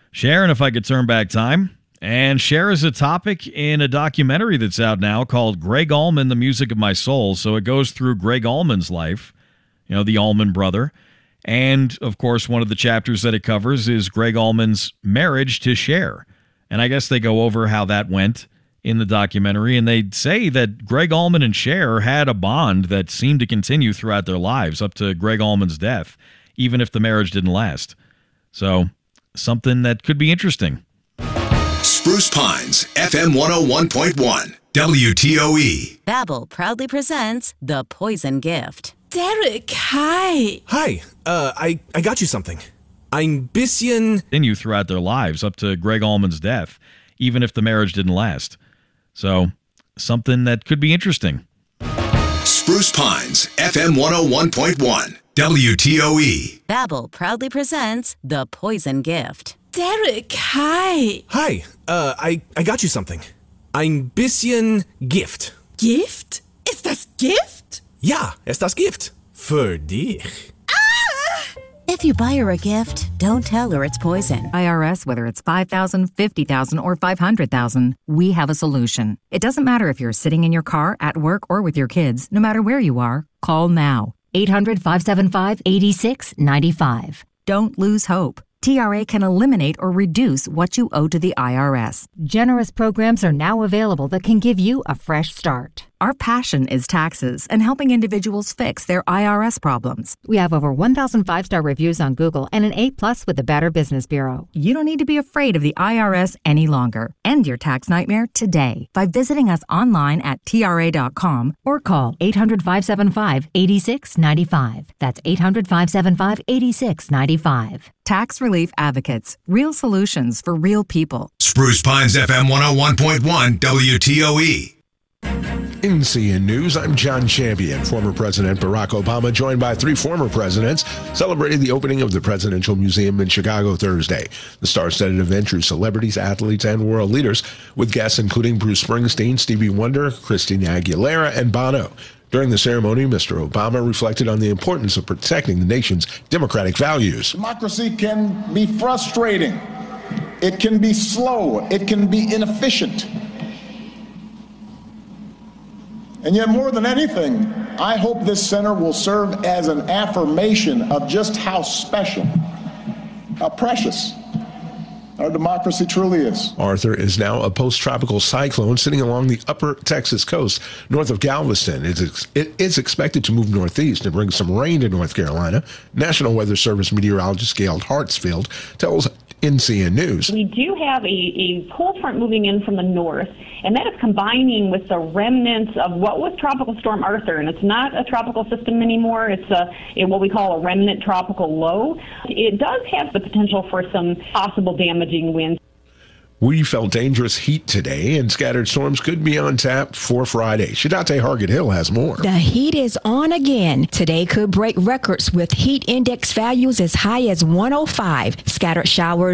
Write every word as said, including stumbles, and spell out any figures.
Cher, and If I Could Turn Back Time. And Cher is a topic in a documentary that's out now called Gregg Allman, The Music of My Soul. So it goes through Gregg Allman's life, you know, the Allman brother. And, of course, one of the chapters that it covers is Gregg Allman's marriage to Cher. And I guess they go over how that went in the documentary. And they say that Gregg Allman and Cher had a bond that seemed to continue throughout their lives up to Gregg Allman's death, even if the marriage didn't last. So something that could be interesting. Spruce Pines, F M one oh one point one, W T O E. Babbel proudly presents The Poison Gift. Derek, hi. Hi, uh, I, I got you something. Ein bisschen... Continue throughout their lives up to Gregg Allman's death, even if the marriage didn't last. So something that could be interesting. Spruce Pines, F M one oh one point one, W T O E. Babbel proudly presents The Poison Gift. Derek, hi. Hi, uh, I, I got you something. Ein bisschen Gift. Gift? Ist das Gift? Ja, es das Gift. Für dich. If you buy her a gift, don't tell her it's poison. I R S, whether it's five thousand dollars, fifty thousand dollars, or five hundred thousand dollars, we have a solution. It doesn't matter if you're sitting in your car, at work, or with your kids. No matter where you are, call now. eight hundred, five seven five, eight six nine five. Don't lose hope. T R A can eliminate or reduce what you owe to the I R S. Generous programs are now available that can give you a fresh start. Our passion is taxes and helping individuals fix their I R S problems. We have over one thousand five-star reviews on Google and an A plus with the Better Business Bureau. You don't need to be afraid of the I R S any longer. End your tax nightmare today by visiting us online at T R A dot com or call eight hundred, five seven five, eight six nine five. That's eight hundred, five seven five, eight six nine five. Tax Relief Advocates. Real solutions for real people. Spruce Pines, F M one oh one point one, W T O E. In C N News, I'm John Champion. Former President Barack Obama, joined by three former presidents, celebrated the opening of the Presidential Museum in Chicago Thursday. The star-studded event drew celebrities, athletes, and world leaders, with guests including Bruce Springsteen, Stevie Wonder, Christina Aguilera, and Bono. During the ceremony, Mister Obama reflected on the importance of protecting the nation's democratic values. Democracy can be frustrating. It can be slow. It can be inefficient. And yet, more than anything, I hope this center will serve as an affirmation of just how special, how precious our democracy truly is. Arthur is now a post-tropical cyclone sitting along the upper Texas coast north of Galveston. It is, it is expected to move northeast and bring some rain to North Carolina. National Weather Service meteorologist Gail Hartsfield tells N C N News. We do have a, a cold front moving in from the north, and that is combining with the remnants of what was Tropical Storm Arthur, and it's not a tropical system anymore. It's a, a what we call a remnant tropical low. It does have the potential for some possible damaging winds. We felt dangerous heat today, and scattered storms could be on tap for Friday. Shadate Hargett Hill has more. The heat is on again. Today could break records with heat index values as high as one oh five. Scattered showers